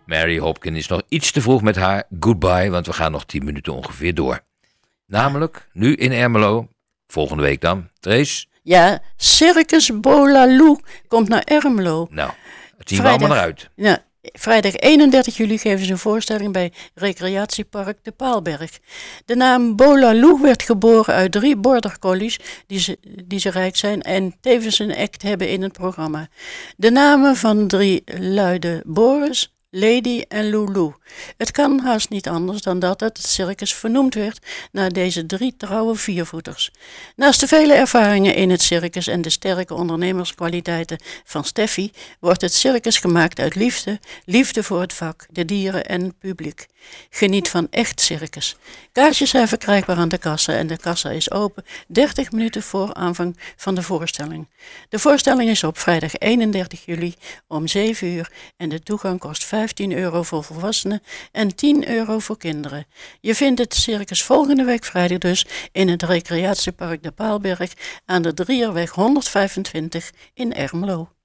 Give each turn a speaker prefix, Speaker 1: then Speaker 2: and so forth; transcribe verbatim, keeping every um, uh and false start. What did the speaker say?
Speaker 1: Mary Hopkin is nog iets te vroeg met haar goodbye, want we gaan nog tien minuten ongeveer door. Namelijk, nu in Ermelo, volgende week dan. Trace?
Speaker 2: Ja, Circus Bolaloo komt naar Ermelo.
Speaker 1: Nou, het zien we allemaal eruit.
Speaker 2: Ja, vrijdag eenendertig juli geven ze een voorstelling bij Recreatiepark de Paalberg. De naam Bolaloo werd geboren uit drie border collies die ze, die ze rijk zijn en tevens een act hebben in het programma. De namen van drie luiden Boris, Lady en Lulu. Het kan haast niet anders dan dat het circus vernoemd werd naar deze drie trouwe viervoeters. Naast de vele ervaringen in het circus en de sterke ondernemerskwaliteiten van Steffi, wordt het circus gemaakt uit liefde, liefde voor het vak, de dieren en het publiek. Geniet van echt circus. Kaartjes zijn verkrijgbaar aan de kassa en de kassa is open dertig minuten voor aanvang van de voorstelling. De voorstelling is op vrijdag eenendertig juli om zeven uur en de toegang kost vijftien euro voor volwassenen en tien euro voor kinderen. Je vindt het circus volgende week vrijdag dus in het Recreatiepark de Paalberg aan de Drieërweg honderdvijfentwintig in Ermelo.